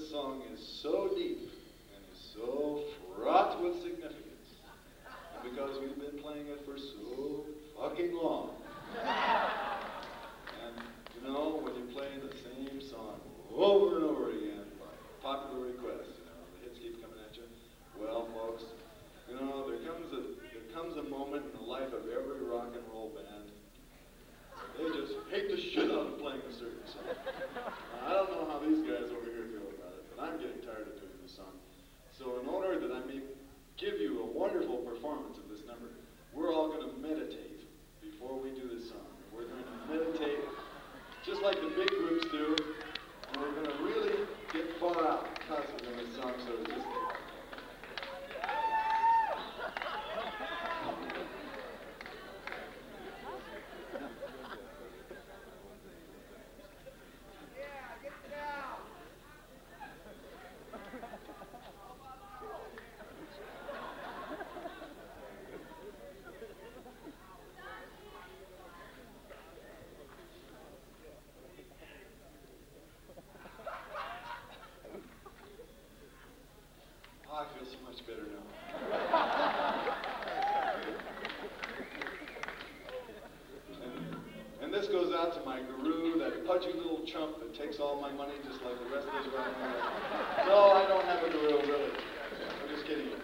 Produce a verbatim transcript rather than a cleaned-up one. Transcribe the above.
song is so deep and is so fraught with significance, and because we've been playing it for so fucking long. And, you know, when you play the same song over and over again by popular request, you know, the hits keep coming at you. Well, folks, you know, there comes a there comes a moment in the life of every rock and roll band. They just hate the shit out of playing a certain song. Now, I don't know how these guys over here feel about it, but I'm getting tired of doing this song. So in order that I may give you a wonderful performance of this number, we're all going to meditate before we do this song. We're going to meditate just like the big groups do, and we're going to really get far out constantly in this song, so it's just... I feel so much better now. and, and this goes out to my guru, that pudgy little chump that takes all my money just like the rest of us right now. No, I don't have a guru, really. I'm just kidding.